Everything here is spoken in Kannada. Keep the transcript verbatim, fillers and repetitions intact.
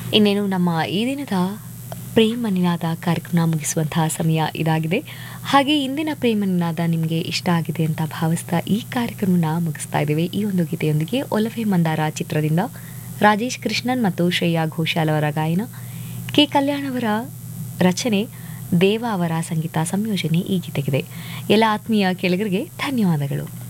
ಇನ್ನೇನು ನಮ್ಮ ಈ ದಿನದ ಪ್ರೇಮ ನಿನಾದ ಕಾರ್ಯಕ್ರಮ ಮುಗಿಸುವಂತಹ ಸಮಯ ಇದಾಗಿದೆ. ಹಾಗೆ ಇಂದಿನ ಪ್ರೇಮ ನಿನಾದ ನಿಮಗೆ ಇಷ್ಟ ಆಗಿದೆ ಅಂತ ಭಾವಿಸ್ತಾ ಈ ಕಾರ್ಯಕ್ರಮನ ಮುಗಿಸ್ತಾ ಇದ್ದೀವಿ. ಈ ಒಂದು ಗೀತೆಯೊಂದಿಗೆ ಒಲವೇ ಮಂದಾರ ಚಿತ್ರದಿಂದ ರಾಜೇಶ್ ಕೃಷ್ಣನ್ ಮತ್ತು ಶ್ರೇಯಾ ಘೋಷಾಲ್ ಅವರ ಗಾಯನ, ಕೆ ಕಲ್ಯಾಣ್ ಅವರ ರಚನೆ, ದೇವ ಅವರ ಸಂಗೀತ ಸಂಯೋಜನೆ ಈ ಗೀತೆಗಿದೆ. ಎಲ್ಲ ಆತ್ಮೀಯ ಕೇಳಿಗರಿಗೆ ಧನ್ಯವಾದಗಳು.